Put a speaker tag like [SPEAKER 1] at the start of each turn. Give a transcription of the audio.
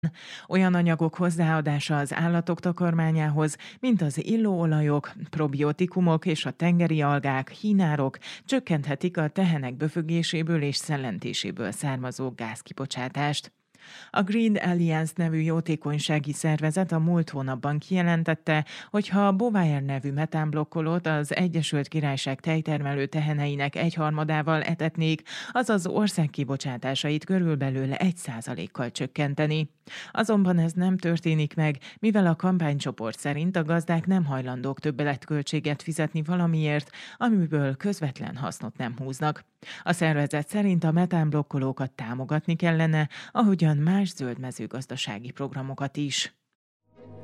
[SPEAKER 1] Olyan anyagok hozzáadása az állatok takarmányához, mint az illóolajok, probiotikumok és a tengeri algák, hínárok csökkenthetik a tehenek böfögéséből és szellentéséből származó gázkibocsátást. A Green Alliance nevű jótékonysági szervezet a múlt hónapban kijelentette, hogy ha a Bovaer nevű metánblokkolót az Egyesült Királyság tejtermelő teheneinek egyharmadával etetnék, az az ország kibocsátásait körülbelül 1%-kal csökkenteni. Azonban ez nem történik meg, mivel a kampánycsoport szerint a gazdák nem hajlandók többletköltséget fizetni valamiért, amiből közvetlen hasznot nem húznak. A szervezet szerint a metánblokkolókat támogatni kellene, ahogyan más zöld mezőgazdasági programokat is.